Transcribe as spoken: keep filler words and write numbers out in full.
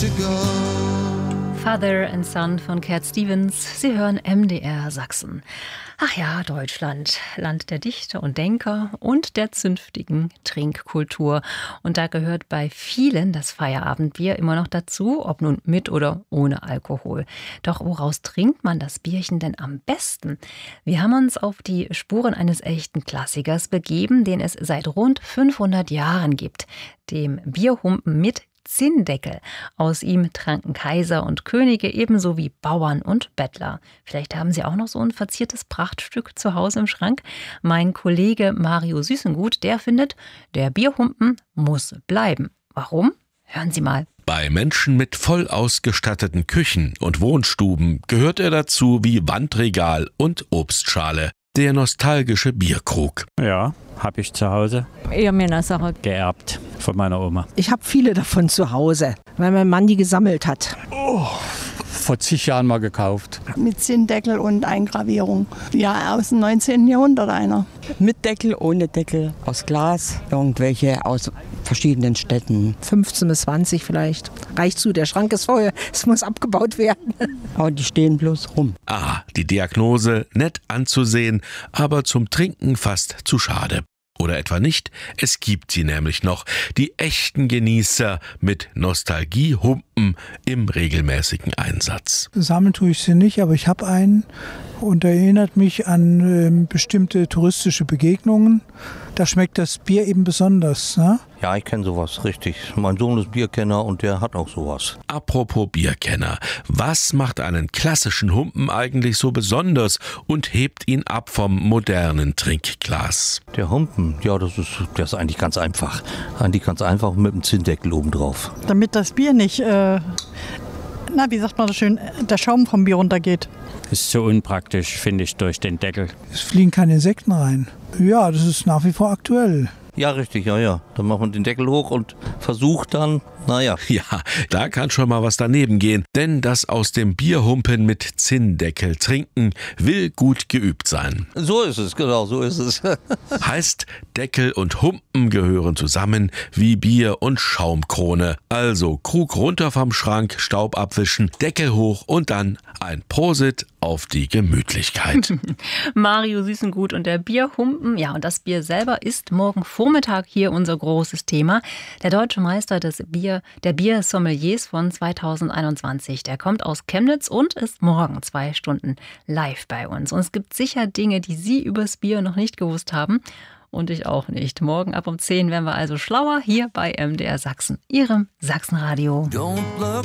to go. Father and Son von Cat Stevens. Sie hören M D R Sachsen. Ach ja, Deutschland, Land der Dichter und Denker und der zünftigen Trinkkultur. Und da gehört bei vielen das Feierabendbier immer noch dazu, ob nun mit oder ohne Alkohol. Doch woraus trinkt man das Bierchen denn am besten? Wir haben uns auf die Spuren eines echten Klassikers begeben, den es seit rund fünfhundert Jahren gibt. Dem Bierhumpen mit Zinndeckel. Aus ihm tranken Kaiser und Könige ebenso wie Bauern und Bettler. Vielleicht haben Sie auch noch so ein verziertes Prachtstück zu Hause im Schrank. Mein Kollege Mario Süßengut, der findet, der Bierhumpen muss bleiben. Warum? Hören Sie mal. Bei Menschen mit voll ausgestatteten Küchen und Wohnstuben gehört er dazu wie Wandregal und Obstschale. Der nostalgische Bierkrug. Ja, habe ich zu Hause. Eher Männersache. Geerbt von meiner Oma. Ich habe viele davon zu Hause, weil mein Mann die gesammelt hat. Oh, vor zig Jahren mal gekauft. Mit Zinndeckel und Eingravierung. Ja, aus dem neunzehnten Jahrhundert einer. Mit Deckel, ohne Deckel, aus Glas. Irgendwelche aus verschiedenen Städten. fünfzehn bis zwanzig vielleicht. Reicht zu, der Schrank ist voll, es muss abgebaut werden. Aber die stehen bloß rum. Ah, die Diagnose nett anzusehen, aber zum Trinken fast zu schade. Oder etwa nicht? Es gibt sie nämlich noch, die echten Genießer mit Nostalgiehumpen im regelmäßigen Einsatz. Sammeln tue ich sie nicht, aber ich habe einen und erinnert mich an äh, bestimmte touristische Begegnungen. Da schmeckt das Bier eben besonders, ne? Ja, ich kenne sowas, richtig. Mein Sohn ist Bierkenner und der hat auch sowas. Apropos Bierkenner, was macht einen klassischen Humpen eigentlich so besonders und hebt ihn ab vom modernen Trinkglas? Der Humpen, ja, das ist, der ist eigentlich ganz einfach. Eigentlich ganz einfach mit einem Zinndeckel obendrauf. Damit das Bier nicht, äh, na, wie sagt man so schön, der Schaum vom Bier runtergeht. Ist so unpraktisch, finde ich, durch den Deckel. Es fliegen keine Insekten rein. Ja, das ist nach wie vor aktuell. Ja, richtig, ja, ja. Dann macht man den Deckel hoch und versucht dann, naja. Ja, da kann schon mal was daneben gehen, denn das aus dem Bierhumpen mit Zinndeckel trinken will gut geübt sein. So ist es, genau, so ist es. Heißt, Deckel und Humpen gehören zusammen wie Bier und Schaumkrone. Also Krug runter vom Schrank, Staub abwischen, Deckel hoch und dann ein Prosit auf die Gemütlichkeit. Mario Süßengut und der Bierhumpen. Ja, und das Bier selber ist morgen Vormittag hier unser großes Thema. Der deutsche Meister des Bier, der Biersommeliers von zweitausendeinundzwanzig, der kommt aus Chemnitz und ist morgen zwei Stunden live bei uns. Und es gibt sicher Dinge, die Sie übers Bier noch nicht gewusst haben. Und ich auch nicht. Morgen ab um zehn werden wir also schlauer hier bei M D R Sachsen, Ihrem Sachsenradio.